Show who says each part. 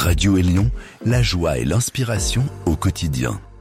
Speaker 1: Radio Élion, la joie et l'inspiration au quotidien.